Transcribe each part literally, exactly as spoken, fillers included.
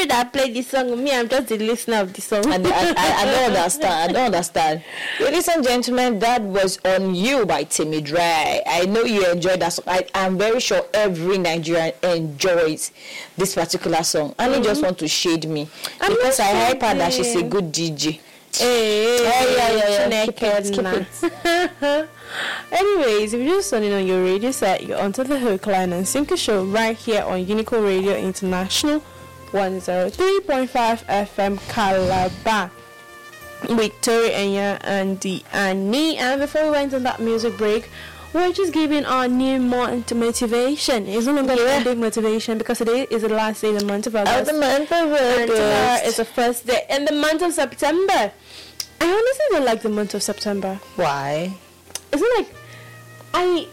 Terry that played this song. Me, I'm just the listener of the song. And I, I, I don't understand. I don't understand. Ladies and gentlemen, that was On You by Timmy Dre. I know you enjoyed that song. I, I'm very sure every Nigerian enjoys this particular song. And mm-hmm. they just want to shade me. I'm because I hype her that she's a good D J. Hey, oh, yeah, yeah, yeah. Keep it, keep it. Anyways, if you're just turning on your radio set, you're onto the Hook Line and Sinker Show right here on Unico Radio International one oh three point five F M Calabar with Tori Enya and the Annie. And before we went on that music break, we're just giving our new month motivation. It's no longer yeah. a big motivation because today is the last day of the month of August. Oh, the month of August. And tomorrow is the first day in the month of September. I honestly don't like the month of September. Why? It's not like I.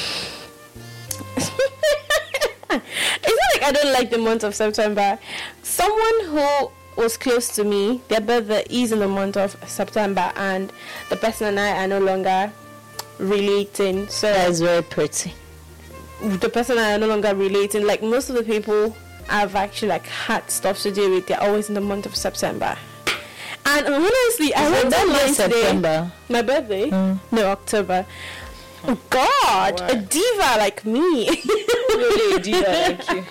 It's not like I don't like the month of September. Someone who was close to me, their birthday is in the month of September, and the person and I are no longer relating. So that's very pretty. The person and I are no longer relating. Like most of the people I've actually like had stuff to do with, they're always in the month of September. And honestly, I went online today. My birthday? Mm. No, October. Oh God, wow. A diva like me. Really, a diva like you.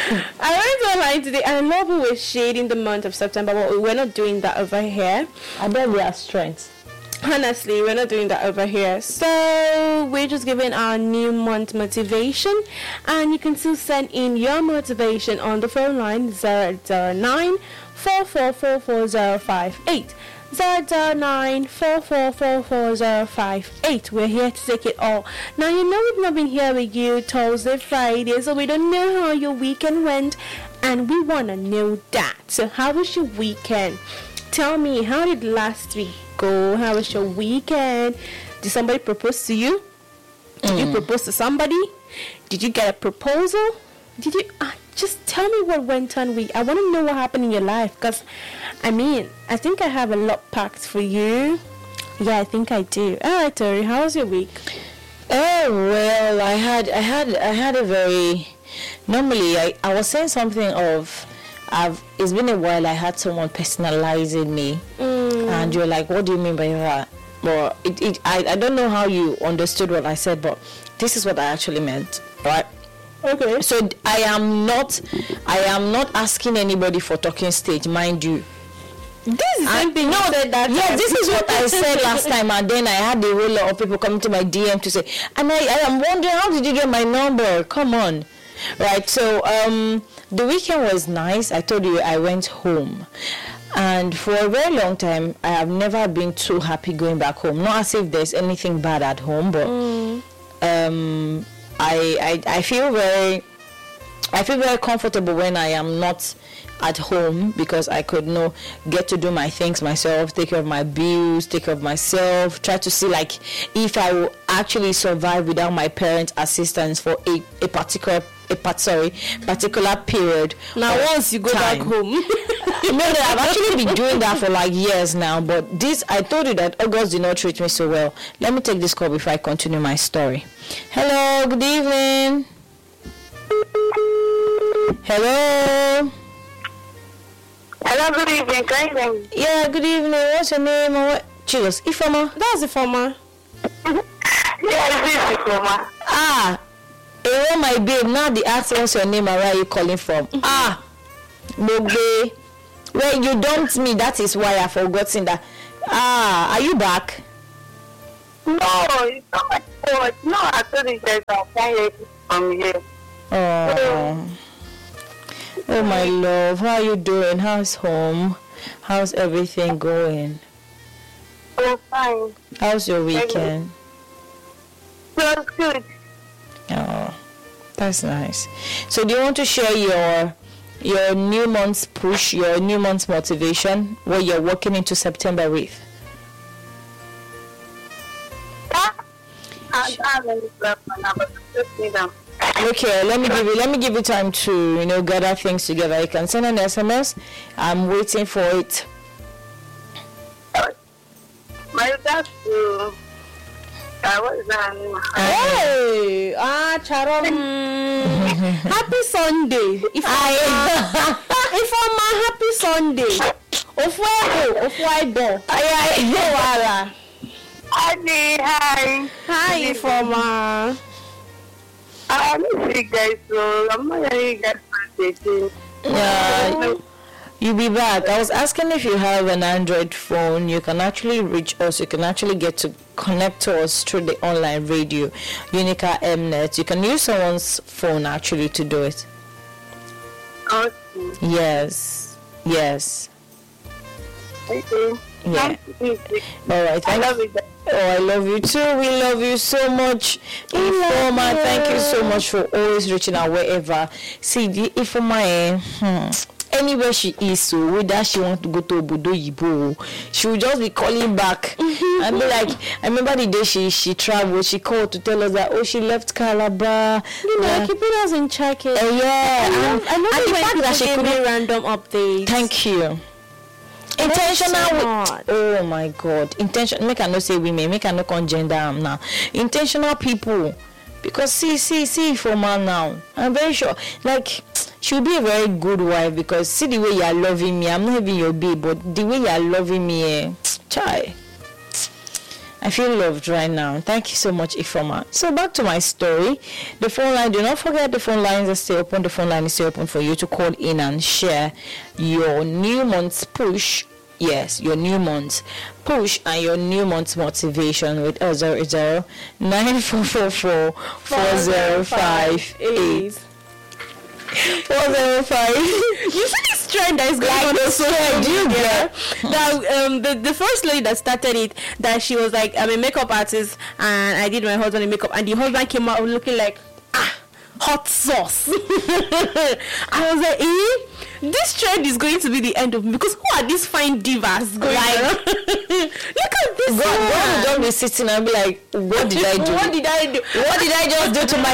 I went online today and a lot of people were shading the month of September, but we're not doing that over here. I bet we have strength. Honestly, we're not doing that over here. So we're just giving our new month motivation, and you can still send in your motivation on the phone line zero zero nine four four four four zero five eight. zero zero nine four four four four zero five eight. We're here to take it all. Now, you know we've not been here with you Thursday, Friday, so we don't know how your weekend went, and we want to know that. So how was your weekend? Tell me, how did last week go? How was your weekend? Did somebody propose to you? Did mm. you propose to somebody? Did you get a proposal? Did you... Uh, just tell me what went on with... I want to know what happened in your life, because... I mean, I think I have a lot packed for you. Yeah, I think I do. All right, Tori, how was your week? Oh, well, I had I had I had a very normally I, I was saying something of I've it's been a while I had someone personalizing me. Mm. And you're like, what do you mean by that? Well, it, it I, I don't know how you understood what I said, but this is what I actually meant, right? Okay. So I am not I am not asking anybody for talking stage, mind you. This is something no, that, that yeah, this is what I said last time, and then I had a whole lot of people coming to my D M to say, and I, I am wondering, how did you get my number? Come on. Right, so um, the weekend was nice. I told you I went home. And for a very long time, I have never been too happy going back home. Not as if there's anything bad at home, but mm. um, I, I I feel very I feel very comfortable when I am not at home, because I could you know get to do my things myself, take care of my bills, take care of myself, try to see like if I will actually survive without my parents' assistance for a, a particular a part sorry particular period. Now once you go time. back home. You know that I've actually been doing that for like years now, but this I told you that August did not treat me so well. Let me take this call before I continue my story. Hello, good evening. Hello. Hello, good evening. Good evening. Yeah, good evening. What's your name? Or what? Cheers. Ifoma. That's Ifoma. Yeah, this is Ifoma. Ah. Oh, my babe. Now the ask what's your name and where are you calling from? Mm-hmm. Ah. Mogbe. Well, you dumped me. That is why I've forgotten that. Ah. Are you back? No, it's not my fault. No, I told you that I can't hear from you. Oh. Oh my love, how are you doing? How's home? How's everything going? I'm fine. How's your weekend? It was good. Oh, that's nice. So do you want to share your your new month's push, your new month's motivation, what you're working into September with? Okay, let me give you let me give you time to you know gather things together. You can send an S M S. I'm waiting for it. My dad to uh, what is that name? Hey, ah, Charom. Happy Sunday. If I, if I'm Sunday. Ofuego, Ofuaibo. Aye, Honey, hi. Hi, Ifoma. I miss you guys, so I'm not hearing you guys again. yeah. You'll be back. I was asking if you have an Android phone, you can actually reach us. You can actually get to connect to us through the online radio, Unica Mnet. You can use someone's phone actually to do it. Okay. Yes. Yes. Okay. Yeah. Thank you. All right. I Thank love you guys. Oh, I love you too. We love you so much. Ifoma, thank you so much for always reaching out wherever. See, the Ifoma, eh, hmm, anywhere she is, so whether she wants to go to Obodo Yibo, she will just be calling back and be like, I remember the day she she traveled, she called to tell us that, oh, she left Calabar. You know, uh, keeping us in check. uh, yeah, I and, love, I love and the when fact that she people give me couldn't. random updates. Thank you. Intentional so with, much. oh my god, intention make I not say women, make I not con gender am now. Intentional people, because see see see for man now, I'm very sure like she'll be a very good wife, because see the way you are loving me, I'm not even your babe, but the way you are loving me, eh, chai, I feel loved right now. Thank you so much, Ifoma. So back to my story. The phone line, do not forget the phone lines are still open. The phone line is still open for you to call in and share your new month's push. Yes, your new month's push and your new month's motivation with us. zero zero nine four four four four zero five eight. Four zero five. You see this trend that is going Like on the on social trend, you media? get. That um the, the first lady that started it, that she was like, I'm a makeup artist and I did my husband in makeup, and the husband came out looking like ah hot sauce. I was like, eh? This trend is going to be the end of me, because who are these fine divas going Like, around? Look at this God, one. God will just be sitting and be like, what did I do? What did I do? What did I just do to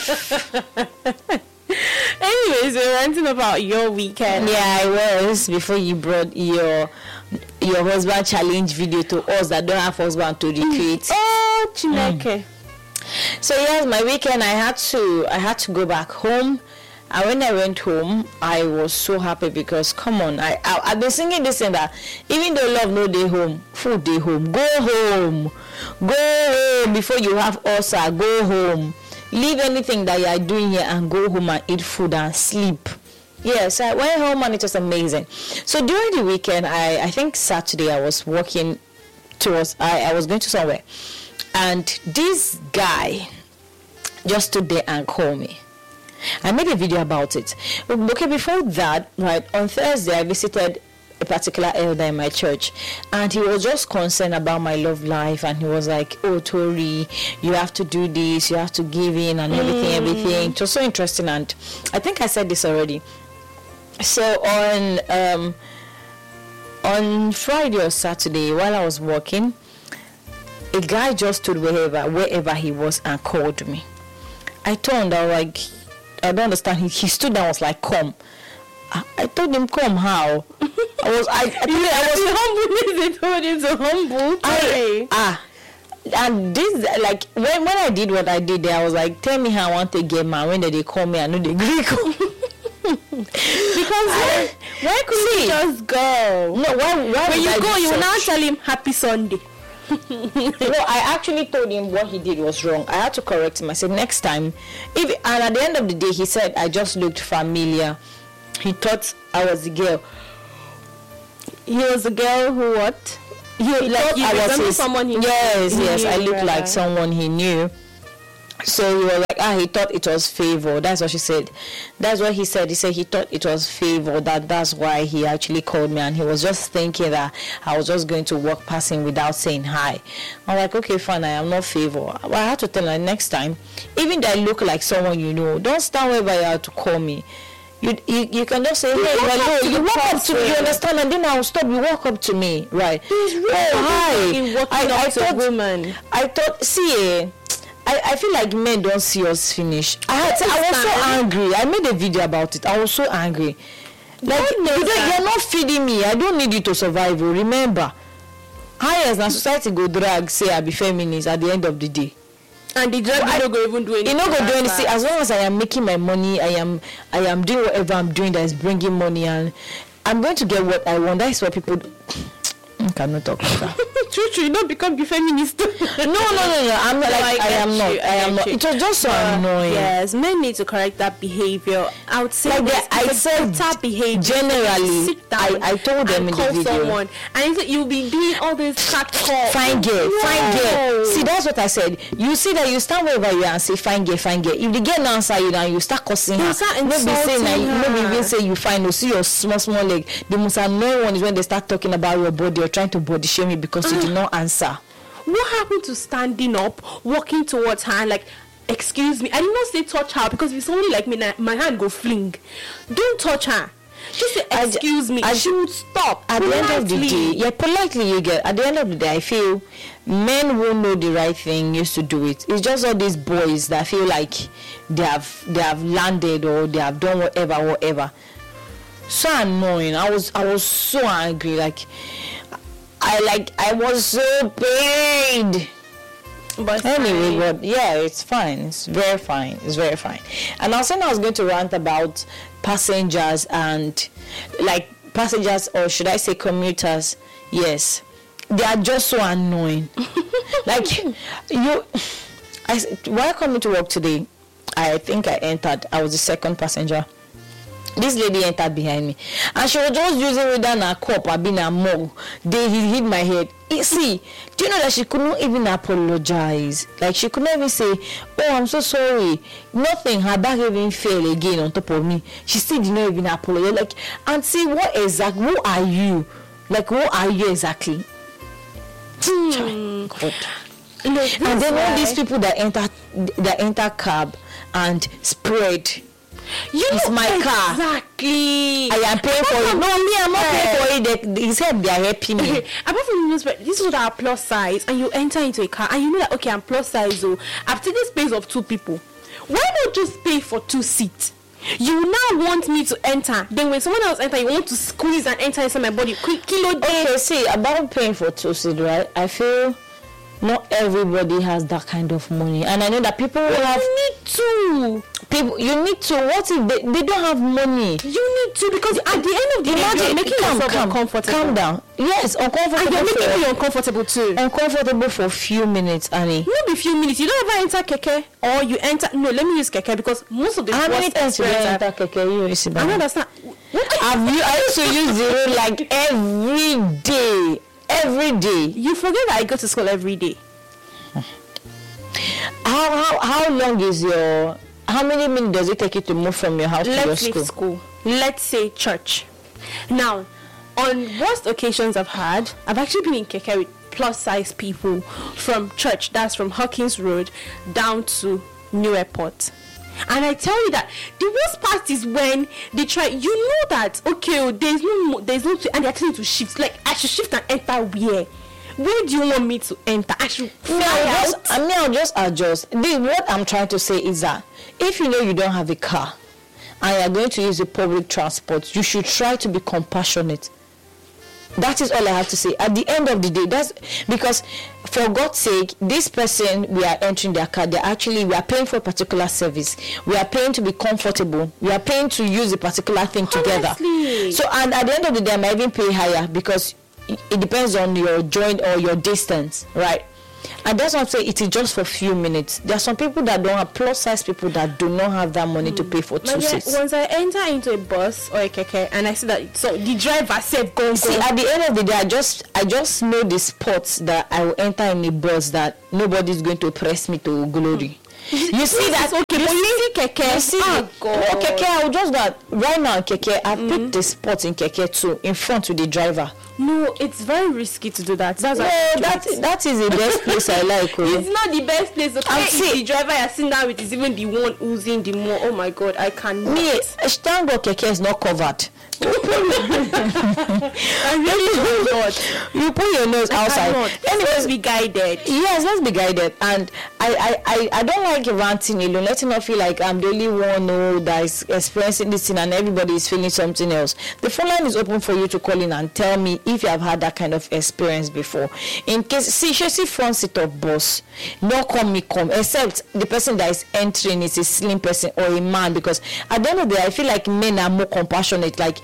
myself? Anyways, we're ranting about your weekend. Yeah, I was, before you brought your your husband challenge video to us that don't have husband to recreate. Oh, Chineke. So yes, my weekend I had to I had to go back home. And when I went home, I was so happy, because come on, I, I I've been singing this thing that even though love no day home, food day home, go home, go home before you have ulcer, go home, leave anything that you are doing here and go home and eat food and sleep. Yes, I went home and it was amazing. So during the weekend, I I think Saturday I was walking towards I I was going to somewhere, and this guy just stood there and called me. I made a video about it. Okay, before that, right, on Thursday, I visited a particular elder in my church, and he was just concerned about my love life, and he was like, oh, Tori, you have to do this, you have to give in and everything, mm. everything. It was so interesting, and I think I said this already. So on um, on Friday or Saturday, while I was working, a guy just stood wherever, wherever he was and called me. I turned, I was like, I don't understand. He, he stood down, was like, come. I, I told him, come, how? I was, I, I, I was humble. They told him to humble. I, ah, and this, like, when, when I did what I did there, I was like, tell me how I want to get man. When did they call me? I know the Greek. Because I, why couldn't you just go? No, why, why when you I go, you will now such? tell him Happy Sunday. No, I actually told him what he did was wrong. I had to correct him. I said, next time, if and at the end of the day, he said I just looked familiar. He thought I was the girl. He was the girl who what? He, he like thought you I was resembled his, someone he yes, knew. yes, I looked Right. like someone he knew. So he was like, ah, he thought it was favor. That's what she said. That's what he said. He said he thought it was favor. That that's why he actually called me, and he was just thinking that I was just going to walk past him without saying hi. I'm like, okay, fine, I am not favor. But I had to tell her next time, even though I look like someone you know, don't stand wherever you are to call me. You, you you can just say, hey, hello, you walk up to me, you understand, and then I'll stop. You walk up to me, right? Really oh, hi. in walking I, up I to thought, women. I thought, see, eh, I, I feel like men don't see us finish. I had to, I was so angry. I made a video about it. I was so angry. Like, you don't, you're not feeding me. I don't need you to survive. Remember, I as a society go drag, say I be feminist at the end of the day. And the drag Well, don't go even do anything. You know, go do anything. As long as I am making my money, I am I am doing whatever I'm doing that is bringing money, and I'm going to get what I want. That's what people do. I cannot talk about that. True, true. You don't become the feminist. no, no, no, no. I'm not like I, I am not. I, I am not. It was just so uh, annoying. Yes, men need to correct that behavior. I would say like that I said better behavior. Generally, sit down I, I told them in the video. Someone, and you'll be doing all this cat call. Fine girl, no. fine girl. See, that's what I said. You see that you stand wherever you are and say fine girl, fine girl. If the girl now answer you now, you start cussing her. Maybe say maybe even say you fine. You see your small small leg. The most annoying one is when they start talking about your body or trying to body shame you because uh, you did not answer. What happened to standing up, walking towards her, and like, excuse me? I did not say touch her because if it's only like me, my hand go fling. Don't touch her. Just say excuse I, me. I should stop. At politely. The end of the day, yeah, politely you get. At the end of the day, I feel men who know the right thing used to do it. It's just all these boys that feel like they have they have landed or they have done whatever, whatever. So annoying. I was I was so angry. Like. I like I was so paid. But anyway, fine. But yeah, it's fine. It's very fine. It's very fine. And I was saying I was going to rant about passengers and like passengers, or should I say commuters? Yes, they are just so annoying. Like you, I while coming to work today, I think I entered. I was the second passenger. This lady entered behind me and she was just using it down a cup or being a mug. They hit my head. You see, do you know that she could not even apologize? Like she could not even say, oh, I'm so sorry. Nothing. Her back even fell again on top of me. She still did not even apologize. Like, and see, what exactly, who are you? Like, who are you exactly? Hmm. God. No, and then all these people that enter, that enter cab and spread. You it's my exactly. car. Exactly. I am paying for it. No, me, I'm not paying for it. They, they said they are helping me. Apart from this, this is what our plus size, and you enter into a car, and you know that okay, I'm plus size. So I've taken space of two people. Why not just pay for two seats? You now want me to enter. Then when someone else enter, you want to squeeze and enter inside my body. Quick, kilo day. Okay, see about paying for two seats, right? I feel. Not everybody has that kind of money, and I know that people will have. You need to. People, you need to. What if they, they don't have money? You need to because at the end of the day, you're making calm, yourself calm, uncomfortable. Calm down. Yes, uncomfortable. And you're making for, me uncomfortable too. Uncomfortable for a few minutes, Annie. Not be few minutes. You don't ever enter keke or you enter. No, let me use keke because most of the. How many times you enter keke? You use it. I don't understand. Have you? I used to use zero like every day. Every day. You forget that I go to school every day. How how how long is your? How many minutes does it take you to move from your house Let's to your school? school? Let's say church. Now, on worst occasions I've had, I've actually been in keke with plus size people from church. That's from Hawkins Road down to New Airport. And I tell you that the worst part is when they try. You know that okay, there's no, there's no, and they're telling you to shift. Like I should shift and enter where? Where do you want me to enter? I should fly no, out. Just, I mean, I'll just adjust. This, what I'm trying to say is that if you know you don't have a car and you're going to use the public transport, you should try to be compassionate. That is all I have to say. At the end of the day, that's because for God's sake, this person we are entering their car, they actually we are paying for a particular service. We are paying to be comfortable. We are paying to use a particular thing together. Honestly. So and at the end of the day, I might even pay higher because it depends on your joint or your distance, right? And that's what I'm saying. It is just for a few minutes. There are some people that don't have plus size people that do not have that money mm. to pay for two yeah, seats. Once I enter into a bus or a keke and I see that, so the driver said go, go. See, at the end of the day, I just I just know the spots that I will enter in a bus that nobody's going to press me to glory. You see that? Okay, you but see, you see keke. You see, oh, God. Oh, keke. I will just that right now. Keke, I mm. picked the spot in keke too, in front with the driver. No, it's very risky to do that. That's no, that that is the best place I like. Oh. It's not the best place. Okay, if the driver you're sitting down with is even the one oozing the more. Oh my God, I can't. Me, stand up keke is not covered. I really do not. You put your nose outside. Anyways, let's be guided. Yes, let's be guided. And I, I, I, I don't like ranting alone. Letting not feel like I'm the only one oh, that is experiencing this thing and everybody is feeling something else. The phone line is open for you to call in and tell me if you have had that kind of experience before. In case, see, she see front seat of bus, no come me come, except the person that is entering is a slim person or a man. Because at the end of the day, I feel like men are more compassionate. Like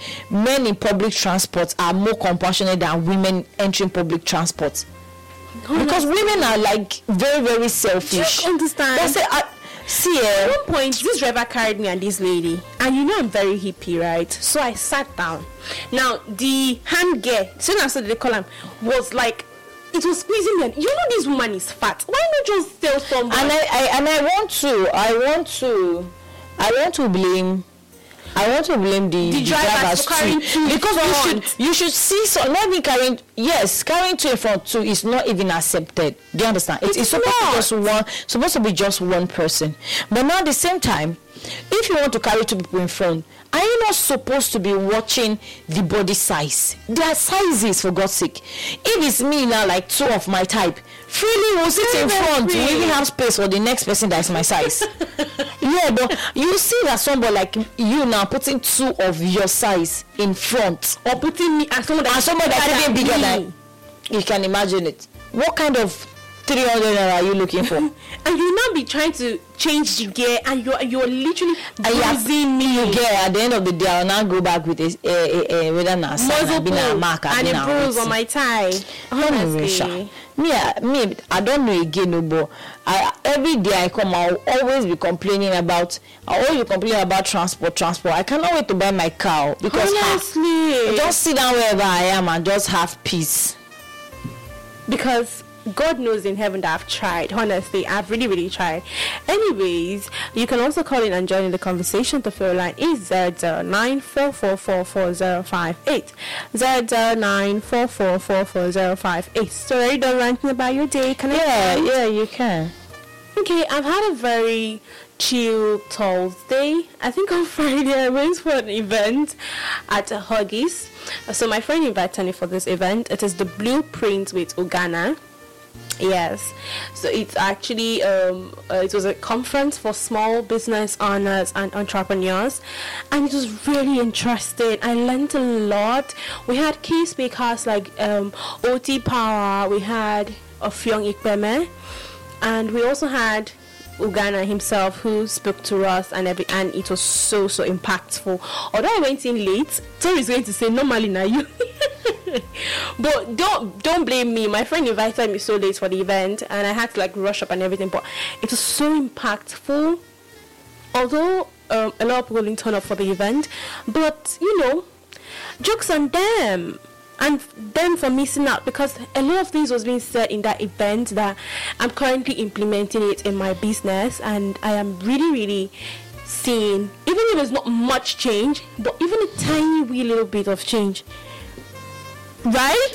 men in public transport are more compassionate than women entering public transport. Because women are like very, very selfish. Do you understand? They say, uh, see, uh, at one point, this driver carried me and this lady, and you know I'm very hippie, right? So I sat down. Now the hand gear, soon after they call him, was like it was squeezing them. You know this woman is fat. Why not just tell someone? And I, I and I want to, I want to, I want to blame. I want to blame the, the, the drivers drivers for carrying too, two because you front. should you should see so not even carrying yes carrying two in front too is not even accepted. Do you understand? It, It's it's supposed not. to just one supposed to be just one person. But now at the same time, if you want to carry two people in front, are you not supposed to be watching the body size? Their sizes, for God's sake. If it's me now, like two of my type, freely will sit in Very front. free. We even have space for the next person that is my size. Yeah, but you see that somebody like you now putting two of your size in front, or putting me and someone and that's somebody that's even bigger me. than you can imagine it. What kind of three hundred naira are you looking for? And you now be trying to change the gear, and you're you're literally And you have bruising me. you get at the end of the day, I'll now go back with a, a, a, a whether na Muzzle be na pull mark and abi a na bruise wetin. on my tie. Anyway, sha. Honestly. Me, I, me, I don't know again, no, but I every day I come, I'll always be complaining about. I always be complaining about transport, transport. I cannot wait to buy my car because ha, Honestly, just sit down wherever I am and just have peace. because God knows in heaven that I've tried. Honestly, I've really, really tried. Anyways, you can also call in and join in the conversation. The phone line is zero zero nine four four four four zero five eight. zero zero nine four four four four zero five eight. So are you done ranting about your day? Can I Yeah, vent? yeah, you can. Okay, I've had a very chill Thursday. I think on Friday I went for an event at Huggies. So my friend invited me for this event. It is the Blueprint with Ugana. Yes, so it's actually um uh, it was a conference for small business owners and entrepreneurs, and it was really interesting. I learned a lot. We had key speakers like um O T Power, we had Ofyong Ikpeme, and we also had Ugana himself who spoke to us, and every and it was so so impactful. Although I went in late, Tori is going to say normally now you but don't don't blame me. My friend invited me so late for the event and I had to like rush up and everything, but it was so impactful. Although um, a lot of people didn't turn up for the event, but you know, jokes on them and them for missing out, because a lot of things was being said in that event that I'm currently implementing it in my business, and I am really really seeing, even if it's not much change, but even a tiny wee little bit of change, right?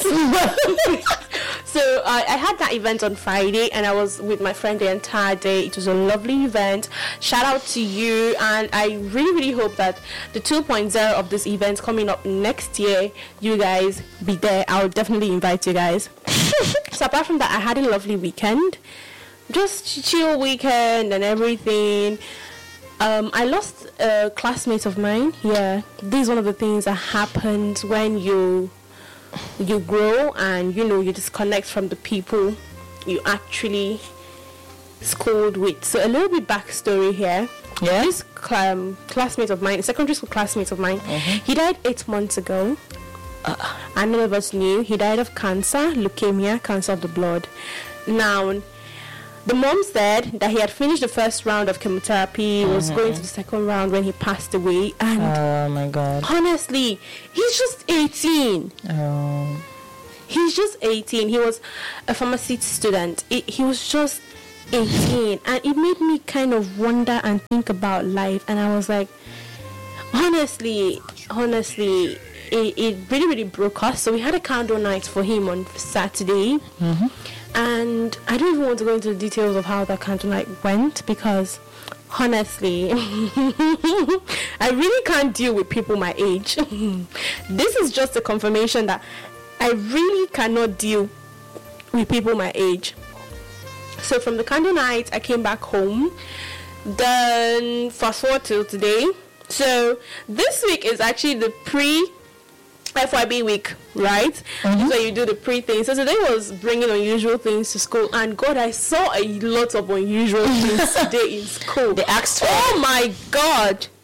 So uh, I had that event on Friday and I was with my friend the entire day. It was a lovely event. Shout out to you, and I really really hope that the two point oh of this event coming up next year, you guys be there. I'll definitely invite you guys. So apart from that, I had a lovely weekend, just chill weekend and everything. Um, I lost a classmate of mine. Yeah, this is one of the things that happens when you you grow and you know you disconnect from the people you actually schooled with. So a little bit backstory here. Yeah. This um, classmate of mine, a secondary school classmate of mine, Mm-hmm. he died eight months ago. Uh, and none of us knew. He died of cancer, leukemia, cancer of the blood. Now, the mom said that he had finished the first round of chemotherapy, was Mm-hmm. going to the second round when he passed away, and Oh my God. honestly, he's just eighteen. Oh. He's just eighteen. He was a pharmacy student. It, he was just eighteen, and it made me kind of wonder and think about life. And I was like, honestly, honestly, it, it really, really broke us. So we had a candle night for him on Saturday. Mm-hmm. And I don't even want to go into the details of how that candle night went, because honestly, I really can't deal with people my age. This is just a confirmation that I really cannot deal with people my age. So from the candle night, I came back home. Then fast forward till today. So this week is actually the pre F Y B week, right? Mm-hmm. So you do the pre things. So today was bringing unusual things to school, and God, I saw a lot of unusual things today in school. They asked for Oh my God!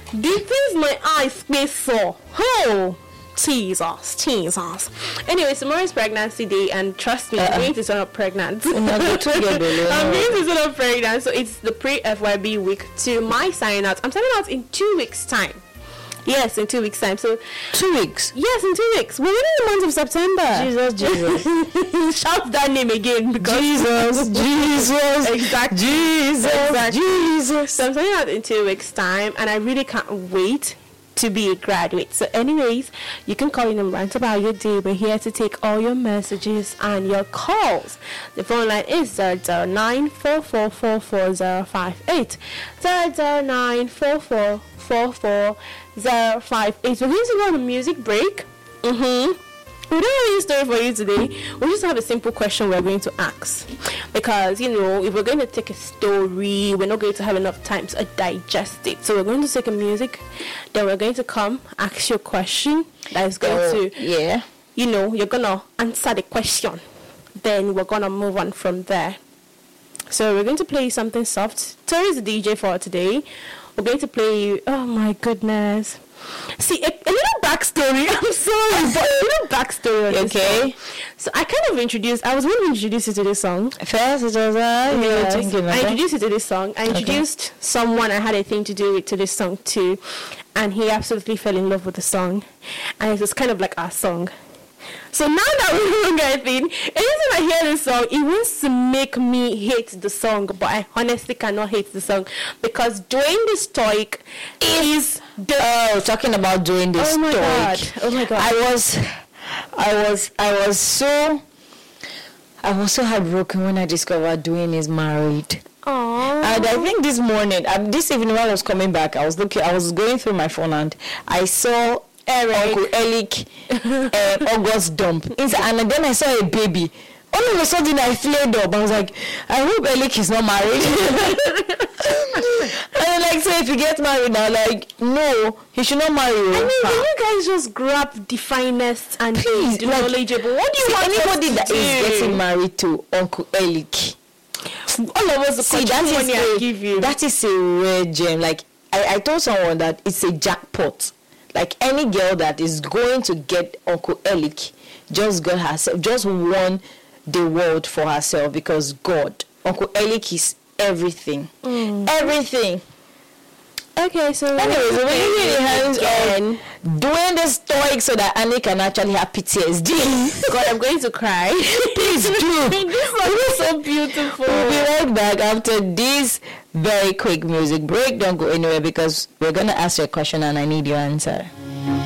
The things my eyes face saw. Oh, Jesus, Jesus. Anyway, tomorrow is pregnancy day, and trust me, uh-uh. I'm going to turn up pregnant. I'm going to turn up pregnant. So it's the pre-F Y B week two. My sign out. I'm signing out in two weeks' time. Yes, in two weeks' time. So two weeks. Yes, in two weeks. We're in the month of September. Jesus, Jesus. Shout that name again because Jesus, Jesus, exactly, Jesus, exactly. Jesus. So I'm signing out in two weeks' time, and I really can't wait to be a graduate. So anyways, you can call in and rant about your day. We're here to take all your messages and your calls. The phone line is zero zero nine four four four four zero five eight. zero zero nine four four four four zero five eight. We're going to go on a music break. Mm-hmm. We don't have a story for you today. We just have a simple question we're going to ask. Because, you know, if we're going to take a story, we're not going to have enough time to digest it. So we're going to take a music, then we're going to come, ask you a question that is going oh, to, yeah. you know, you're going to answer the question. Then we're going to move on from there. So we're going to play something soft. Tori is the D J for today. We're going to play, oh my goodness. See, a, a little backstory. I'm sorry, but a little backstory on this okay. song. So I kind of introduced, I was going to introduce you to this song. First, it was, uh, yeah, just, I introduced you to this song. I introduced okay. someone I had a thing to do with to this song too. And he absolutely fell in love with the song. And it was kind of like our song. So now that we're doing anything, anytime I hear this song, it wants to make me hate the song, but I honestly cannot hate the song because Doing the Stoic is the oh, talking about Doing the oh Stoic. My God. Oh my God! I was, I was, I was so, I was so heartbroken when I discovered Doing is married. Aww. And I think this morning, um, this evening while I was coming back, I was looking, I was going through my phone and I saw Eric. Uncle Elick uh, August dump. And then I saw a baby. All of a sudden I flared up. I was like, I hope Elick is not married. And then like, so if he gets married now, like, no, he should not marry you. I mean, can you guys just grab the finest and please, the like, knowledgeable? What do you see, want anybody that do? is getting married to Uncle Elick? All of us see, that is, I a, give you. that is a rare gem. Like, I, I told someone that it's a jackpot. Like any girl that is going to get Uncle Elick just got herself, just won the world for herself because God, Uncle Elick is everything. Mm. Everything. Okay, so anyways, we're really in the hands of Doing the Stoic so that Annie can actually have P T S D. God, I'm going to cry. Please do. This song is so beautiful. We'll be right back after this very quick music break. Don't go anywhere because we're going to ask you a question and I need your answer.